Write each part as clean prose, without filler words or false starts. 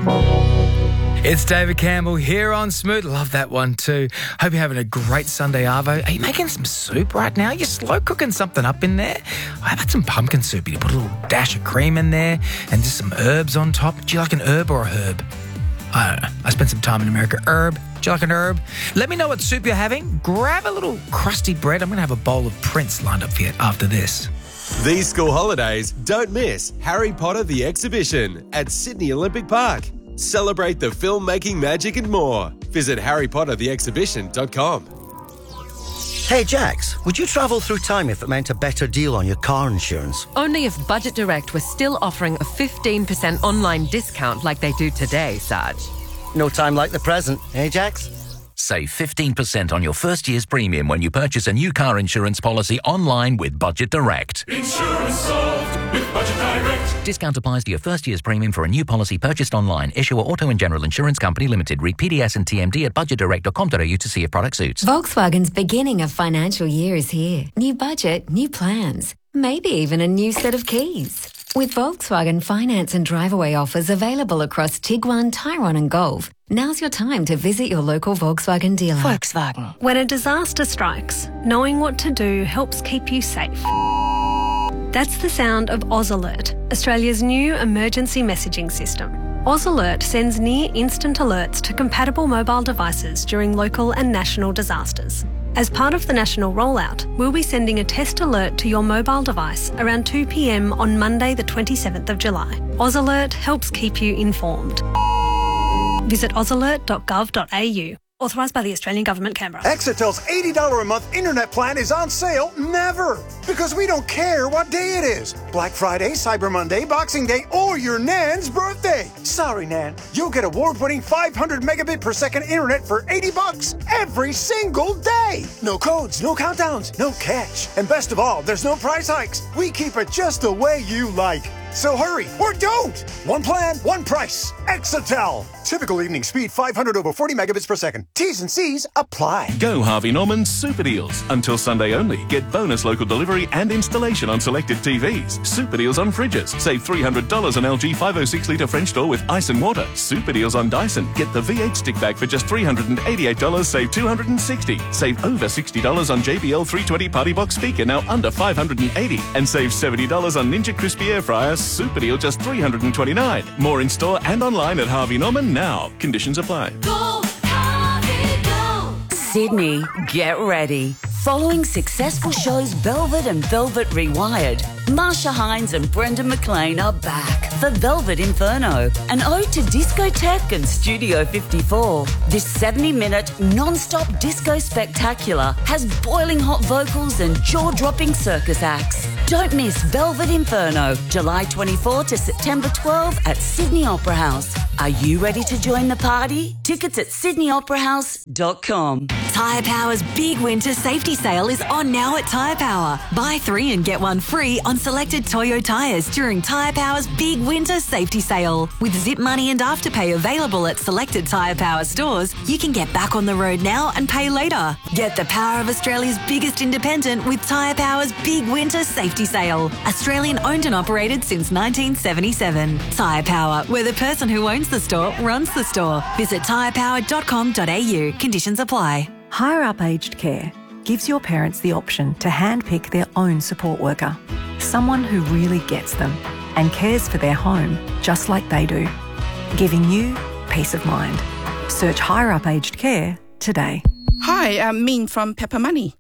It's David Campbell here on Smoot. Love that one too. Hope you're having a great Sunday, Arvo. Are you making some soup right now? You're slow cooking something up in there? How about some pumpkin soup? You put a little dash of cream in there and just some herbs on top. Do you like an herb or a herb? I don't know. I spent some time in America. Herb. Do you like an herb? Let me know what soup you're having. Grab a little crusty bread. I'm going to have a bowl of Prince lined up for you after this. These school holidays, don't miss Harry Potter the Exhibition at Sydney Olympic Park. Celebrate the filmmaking magic and more. Visit harrypottertheexhibition.com. Hey Jax, would you travel through time if it meant a better deal on your car insurance? Only if Budget Direct was still offering a 15% online discount like they do today, Sarge. No time like the present, eh Jax? Save 15% on your first year's premium when you purchase a new car insurance policy online with Budget Direct. Insurance solved with Budget Direct. Discount applies to your first year's premium for a new policy purchased online. Issuer Auto and General Insurance Company Limited. Read PDS and TMD at budgetdirect.com.au to see if product suits. Volkswagen's beginning of financial year is here. New budget, new plans, maybe even a new set of keys. With Volkswagen finance and drive-away offers available across Tiguan, Tyrone and Golf, now's your time to visit your local Volkswagen dealer. Volkswagen. When a disaster strikes, knowing what to do helps keep you safe. That's the sound of Oz Alert, Australia's new emergency messaging system. Oz Alert sends near-instant alerts to compatible mobile devices during local and national disasters. As part of the national rollout, we'll be sending a test alert to your mobile device around 2 p.m. on Monday the 27th of July. Oz Alert helps keep you informed. Visit ozalert.gov.au. Authorised by the Australian Government, Canberra. Exetel's $80 a month internet plan is on sale never. Because we don't care what day it is. Black Friday, Cyber Monday, Boxing Day, or your Nan's birthday. Sorry, Nan. You'll get award-winning 500 megabit per second internet for $80 every single day. No codes, no countdowns, no catch. And best of all, there's no price hikes. We keep it just the way you like. So hurry, or don't! One plan, one price. Exetel. Typical evening speed 500 over 40 megabits per second. T's and C's apply. Go Harvey Norman's Super Deals. Until Sunday only. Get bonus local delivery and installation on selected TVs. Super Deals on fridges. Save $300 on LG 506-litre French door with ice and water. Super Deals on Dyson. Get the V8 stick bag for just $388. Save $260. Save over $60 on JBL 320 Party Box speaker, now under $580. And save $70 on Ninja Crispy Air Fryer. Super Deal just $329. More in store and online at Harvey Norman now. Conditions apply. Go, Harvey, go. Sydney, get ready. Following successful shows Velvet and Velvet Rewired, Marsha Hines and Brendan McLean are back for Velvet Inferno, an ode to discotheque and Studio 54. This 70-minute non-stop disco spectacular has boiling hot vocals and jaw-dropping circus acts. Don't miss Velvet Inferno, July 24 to September 12 at Sydney Opera House. Are you ready to join the party? Tickets at sydneyoperahouse.com. Tyre Power's big winter safety sale is on now at Tyre Power. Buy 3 and get 1 free on selected Toyo tyres during Tyre Power's big winter safety sale. With Zip Money and Afterpay available at selected Tyre Power stores, you can get back on the road now and pay later. Get the power of Australia's biggest independent with Tyre Power's big winter safety sale. Australian owned and operated since 1977. Tyre Power, where the person who owns the store runs the store. Visit tyrepower.com.au. Conditions apply. Higher Up Aged Care gives your parents the option to handpick their own support worker, someone who really gets them and cares for their home just like they do, giving you peace of mind. Search Higher Up Aged Care today. Hi, I'm Min from Pepper Money.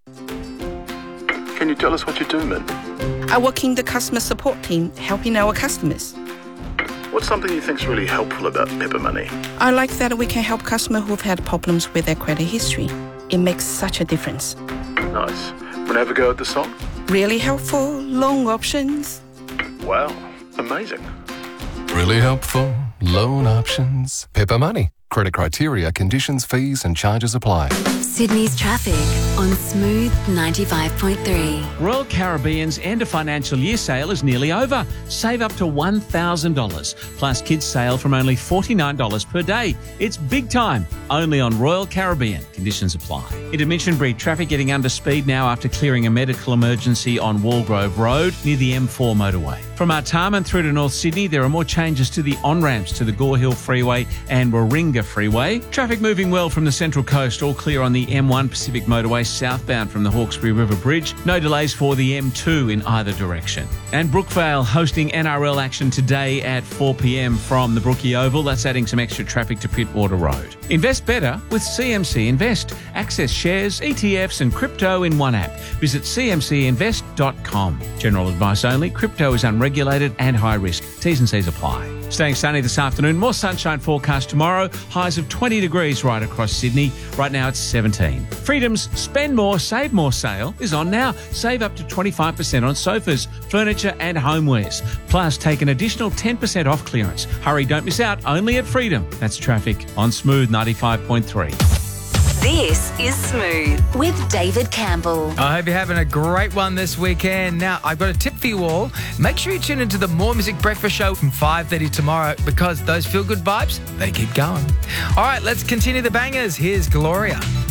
Can you tell us what you do, Min? I work in the customer support team, helping our customers. What's something you think's really helpful about Pepper Money? I like that we can help customers who've had problems with their credit history. It makes such a difference. Nice. Want to have a go at the song? Really helpful, loan options. Wow, amazing. Really helpful, loan options. Pepper Money. Credit criteria, conditions, fees and charges apply. Sydney's traffic on Smooth 95.3. Royal Caribbean's end of financial year sale is nearly over. Save up to $1,000. Plus kids sale from only $49 per day. It's big time. Only on Royal Caribbean. Conditions apply. Into Minchinbury, traffic getting under speed now after clearing a medical emergency on Walgrove Road near the M4 motorway. From Artarmon through to North Sydney, there are more changes to the on-ramps to the Gore Hill Freeway and Warringah Freeway. Traffic moving well from the Central Coast, all clear on the M1 Pacific Motorway southbound from the Hawkesbury River Bridge. No delays for the M2 in either direction. And Brookvale hosting NRL action today at 4 p.m. from the Brookie Oval. That's adding some extra traffic to Pittwater Road. Invest better with CMC Invest. Access shares, ETFs and crypto in one app. Visit cmcinvest.com. General advice only. Crypto is unregulated and high risk. T's and C's apply. Staying sunny this afternoon. More sunshine forecast tomorrow. Highs of 20 degrees right across Sydney. Right now it's 17. Freedom's Spend More, Save More sale is on now. Save up to 25% on sofas, furniture and homewares. Plus, take an additional 10% off clearance. Hurry, don't miss out. Only at Freedom. That's traffic on Smooth 95.3. This is Smooth with David Campbell. I hope you're having a great one this weekend. Now, I've got a tip for you all. Make sure you tune into the More Music Breakfast Show from 5:30 tomorrow because those feel-good vibes, they keep going. All right, let's continue the bangers. Here's Gloria.